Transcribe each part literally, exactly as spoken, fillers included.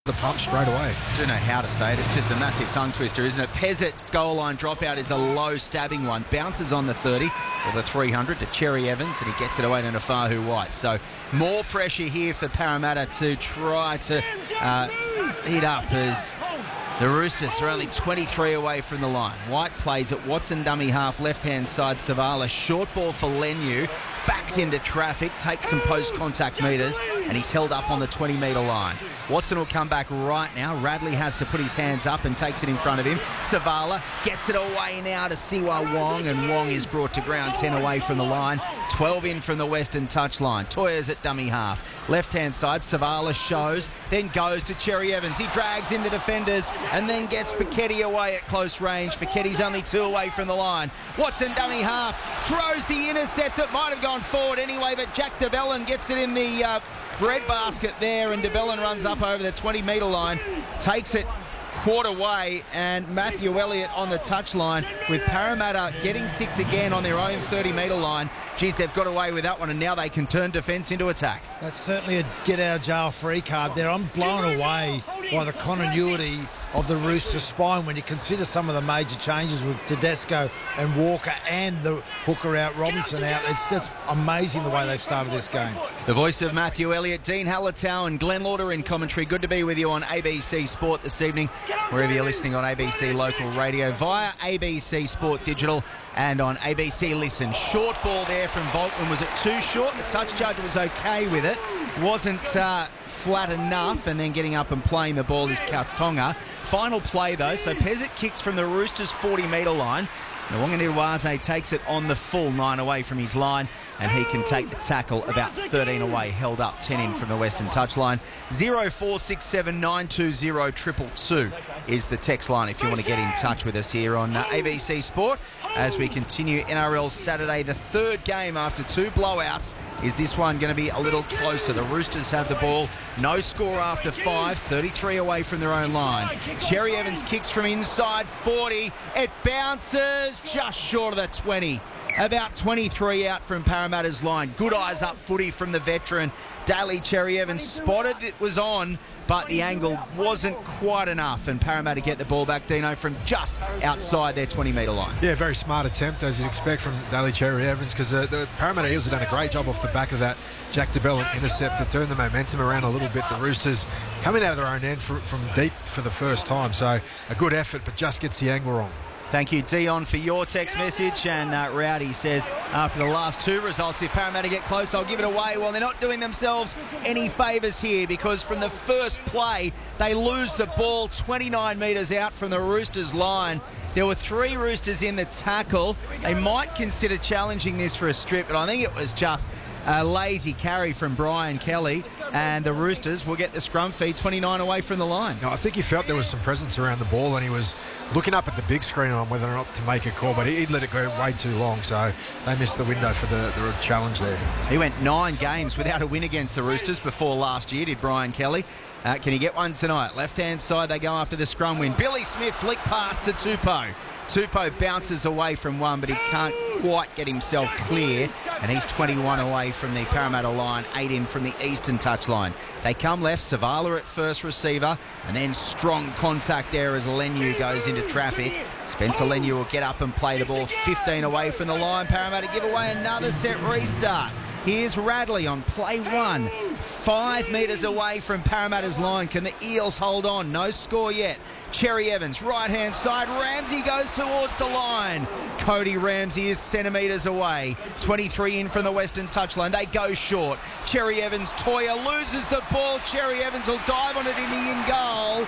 the pump straight away. I don't know how to say it. It's just a massive tongue twister, isn't it? Peasit's goal line dropout is a low stabbing one. Bounces on the thirty or the three hundred to Cherry Evans, and he gets it away to Nafahu White. So more pressure here for Parramatta to try to uh, heat up as the Roosters are only twenty-three away from the line. White plays it. Watson dummy half, left-hand side. Savala. Short ball for Leniu. Backs into traffic, takes some post-contact metres, and he's held up on the twenty metre line. Watson will come back right now. Radley has to put his hands up and takes it in front of him. Savala gets it away now to Siwa Wong, and Wong is brought to ground, ten away from the line. twelve in from the western touchline. Toya's at dummy half. Left-hand side, Savala shows, then goes to Cherry Evans. He drags in the defenders and then gets Fiketti away at close range. Fiketti's only two away from the line. Watson dummy half, throws the intercept that might have gone forward anyway, but Jack de Belin gets it in the uh, bread basket there, and de Belin runs up over the twenty metre line, takes it quarter way, and Matthew Elliott on the touchline with Parramatta getting six again on their own thirty metre line. Geez, they've got away with that one, and now they can turn defence into attack. That's certainly a get-out-of-jail-free card there. I'm blown away by the continuity of the Roosters spine when you consider some of the major changes with Tedesco and Walker and the hooker out, Robinson out. It's just amazing the way they've started this game. The voice of Matthew Elliott, Dean Hallertau and Glenn Lauder in commentary. Good to be with you on A B C Sport this evening, wherever you're listening on A B C Local Radio, via A B C Sport Digital and on A B C Listen. Short ball there from Volkman. Was it too short? The touch judge was okay with it. Wasn't uh, flat enough, and then getting up and playing the ball is Kautonga. Final play though, so Pezzett kicks from the Roosters forty metre line. Wanganirwaze takes it on the full, nine away from his line, and he can take the tackle about thirteen away, held up ten in from the western touchline. zero four six seven nine two zero two two two is the text line if you want to get in touch with us here on uh, A B C Sport as we continue N R L Saturday. The third game after two blowouts. Is this one going to be a little closer? The Roosters have the ball. No score after five. thirty-three away from their own line. Cherry Evans kicks from inside forty. It bounces just short of the twenty. About twenty-three out from Parramatta's line. Good eyes up footy from the veteran. Daly Cherry Evans spotted it was on, but the angle wasn't quite enough, and Parramatta get the ball back, Dino, from just outside their twenty metre line. Yeah, very smart attempt, as you'd expect from Daly Cherry Evans, because uh, the Parramatta Eels have done a great job off the back of that Jack de Belin intercept to turn the momentum around a little bit. The Roosters coming out of their own end for, from deep for the first time, so a good effort, but just gets the angle wrong. Thank you, Dion, for your text message. And uh, Rowdy says, after the last two results, if Parramatta get close, I'll give it away. Well, they're not doing themselves any favours here, because from the first play, they lose the ball twenty-nine metres out from the Roosters' line. There were three Roosters in the tackle. They might consider challenging this for a strip, but I think it was just a lazy carry from Brian Kelly, and the Roosters will get the scrum feed twenty-nine away from the line. No, I think he felt there was some presence around the ball, and he was looking up at the big screen on whether or not to make a call, but he'd let it go way too long, so they missed the window for the, the challenge there. He went nine games without a win against the Roosters before last year, did Brian Kelly. Uh, can he get one tonight? Left-hand side, they go after the scrum win. Billy Smith flick pass to Tupou. Tupou bounces away from one, but he can't quite get himself clear, and he's twenty-one away from the Parramatta line, eight in from the eastern touchline. They come left, Savala at first receiver, and then strong contact there as Leniu goes into traffic. Spencer Leniu will get up and play the ball fifteen away from the line. Parramatta give away another set restart. Here's Radley on play one. Five metres away from Parramatta's line. Can the Eels hold on? No score yet. Cherry Evans, right-hand side. Ramsey goes towards the line. Cody Ramsey is centimetres away. twenty-three in from the western touchline. They go short. Cherry Evans, Toya loses the ball. Cherry Evans will dive on it in the in goal.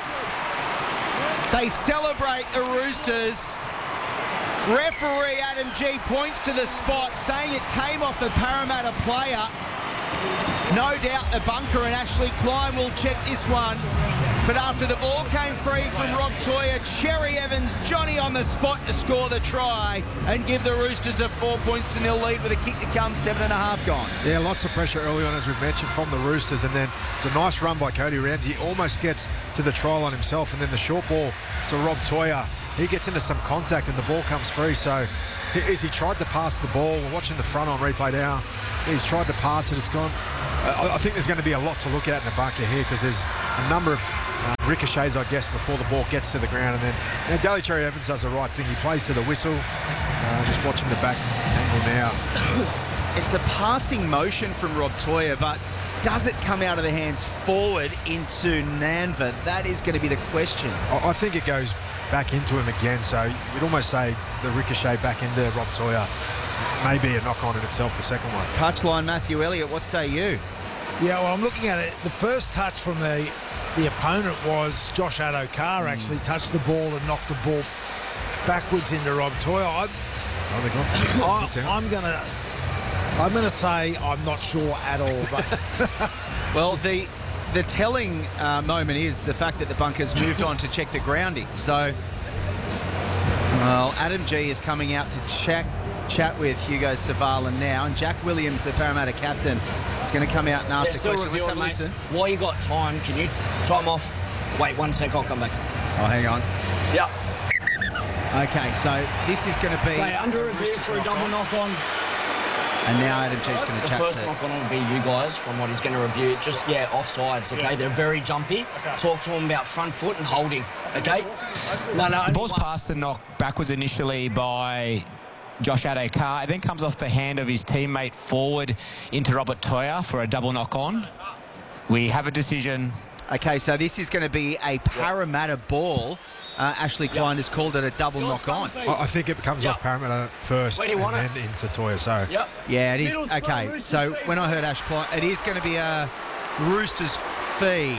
They celebrate the Roosters. Referee Adam G points to the spot, saying it came off the Parramatta player. No doubt the bunker and Ashley Klein will check this one. But after the ball came free from Rob Toya, Cherry Evans, Johnny on the spot to score the try and give the Roosters a four points to nil lead with a kick to come, seven and a half gone. Yeah, lots of pressure early on, as we've mentioned, from the Roosters, and then it's a nice run by Cody Ramsey. He almost gets to the try line himself, and then the short ball to Rob Toya. He gets into some contact and the ball comes free, so as he tried to pass the ball, we're watching the front on replay now, he's tried to pass it, it's gone. I think there's going to be a lot to look at in the bunker here, because there's a number of Uh, ricochets, I guess, before the ball gets to the ground. And then you know, Daly Cherry Evans does the right thing. He plays to the whistle. Uh, just watching the back angle now. It's a passing motion from Rob Toya, but does it come out of the hands forward into Nanva? That is going to be the question. I, I think it goes back into him again. So you'd almost say the ricochet back into Rob Toya may be a knock-on in itself, the second one. Touchline, Matthew Elliott, what say you? Yeah, well, I'm looking at it. The first touch from the the opponent was Josh Addo-Carr actually mm. touched the ball and knocked the ball backwards into Rob Toya. I, oh, I, I'm going to I'm going to say I'm not sure at all. But well, the the telling uh, moment is the fact that the bunkers moved on to check the grounding. So, well, Adam G is coming out to check. Chat with Hugo Savala now, and Jack Williams, the Parramatta captain, is going to come out and ask yeah, the question. Let's have a listen. While you got time, can you time off? Wait one sec, I'll come back. Oh, hang on. Yeah. Okay, so this is going to be... Wait, under review for a double knock-on. And now Adam G's going to chat to... The first knock-on will be you guys, from what he's going to review. Just, yeah, offsides, okay? They're very jumpy. Okay. Talk to him about front foot and holding, okay? No, no. The ball's passed and knocked backwards initially by Josh Addo-Carr. It then comes off the hand of his teammate forward into Robert Toya for a double knock-on. We have a decision. Okay, so this is going to be a Parramatta ball. Uh, Ashley Klein yep. has called it a double knock-on. I think it comes yep. off Parramatta first and then it? into Toya. So yep. Yeah, it is. Okay, so when I heard Ash Klein, it is going to be a Roosters feed.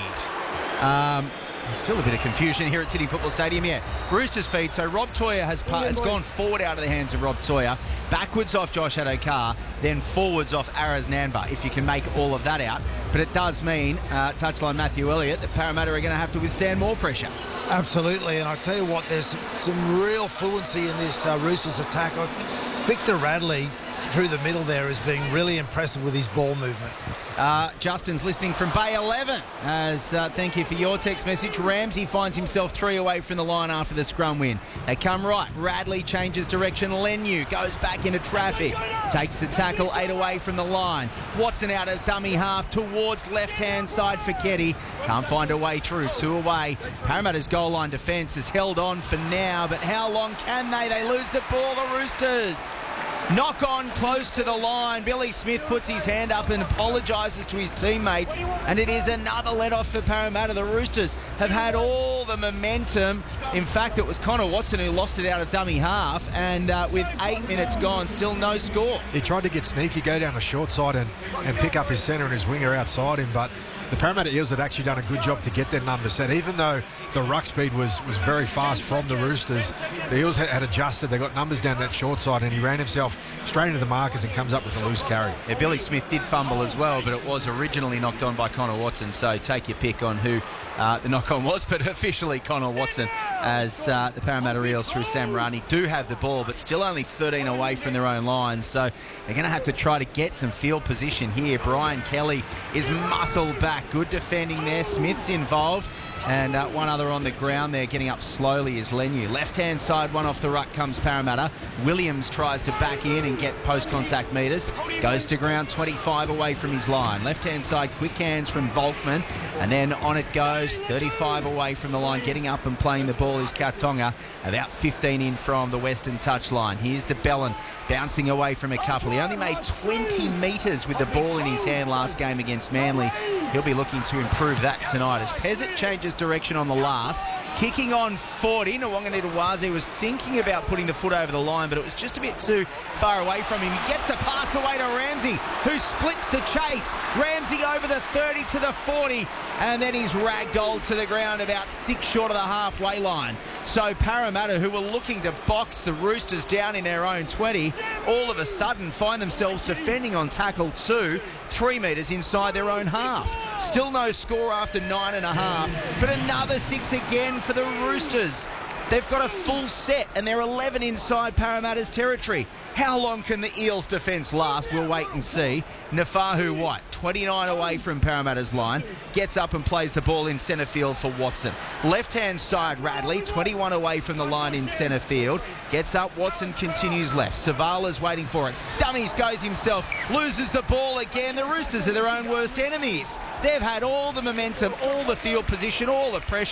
Um, Still a bit of confusion here at Sydney Football Stadium. Yeah, Roosters feed. So Rob Toya has pa- it's gone forward out of the hands of Rob Toya, backwards off Josh Addo-Carr, then forwards off Araz Nanva, if you can make all of that out. But it does mean, uh, touchline Matthew Elliott, that Parramatta are going to have to withstand more pressure. Absolutely, and I tell you what, there's some, some real fluency in this uh, Roosters attack. Victor Radley through the middle there is being really impressive with his ball movement. Uh, Justin's listening from Bay eleven. As uh, thank you for your text message. Ramsey finds himself three away from the line after the scrum win. They come right. Radley changes direction. Leniu goes back into traffic. Takes the tackle eight away from the line. Watson out of dummy half towards left-hand side for Keddy. Can't find a way through. Two away. Parramatta's goal line defence is held on for now, but how long can they? They lose the ball, the Roosters. Knock on close to the line. Billy Smith puts his hand up and apologises to his teammates, and it is another let-off for Parramatta. The Roosters have had all the momentum. In fact, it was Connor Watson who lost it out of dummy half, and uh, with eight minutes gone, still no score. He tried to get sneaky, go down the short side and, and pick up his centre and his winger outside him, but the Parramatta Eels had actually done a good job to get their number set. Even though the ruck speed was, was very fast from the Roosters, the Eels had, had adjusted. They got numbers down that short side, and he ran himself straight into the markers and comes up with a loose carry. Yeah, Billy Smith did fumble as well, but it was originally knocked on by Connor Watson, so take your pick on who uh, the knock-on was, but officially Connor Watson, as uh, the Parramatta Eels through Sam Rani do have the ball, but still only thirteen away from their own lines, so they're going to have to try to get some field position here. Brian Kelly is muscled back. Good defending there. Smith's involved. And uh, one other on the ground there, getting up slowly, is Leniu. Left-hand side, one off the ruck comes Parramatta. Williams tries to back in and get post-contact metres. Goes to ground, twenty-five away from his line. Left-hand side, quick hands from Volkman. And then on it goes, thirty-five away from the line. Getting up and playing the ball is Kautonga. About fifteen in from the western touchline. Here's de Belin, bouncing away from a couple. He only made twenty metres with the ball in his hand last game against Manly. He'll be looking to improve that tonight as Pezic changes direction on the last. Kicking on forty. Nawaqanitawase was thinking about putting the foot over the line, but it was just a bit too far away from him. He gets the pass away to Ramsey, who splits the chase. Ramsey over the thirty to the forty, and then he's ragdolled to the ground about six short of the halfway line. So Parramatta, who were looking to box the Roosters down in their own twenty, all of a sudden find themselves defending on tackle two, three metres inside their own half. Still no score after nine and a half, but another six again for the Roosters. They've got a full set and they're eleven inside Parramatta's territory. How long can the Eels' defence last? We'll wait and see. Nafahu White, twenty-nine away from Parramatta's line, gets up and plays the ball in centre field for Watson. Left-hand side, Radley, twenty-one away from the line in centre field. Gets up, Watson continues left. Savala's waiting for it. Dummies goes himself, loses the ball again. The Roosters are their own worst enemies. They've had all the momentum, all the field position, all the pressure.